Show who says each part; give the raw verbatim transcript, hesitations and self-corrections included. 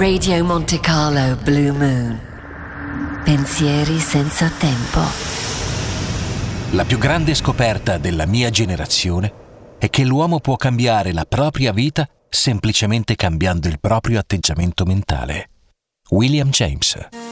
Speaker 1: Radio Monte Carlo Blue Moon. Pensieri senza tempo.
Speaker 2: La più grande scoperta della mia generazione è che l'uomo può cambiare la propria vita semplicemente cambiando il proprio atteggiamento mentale. William James.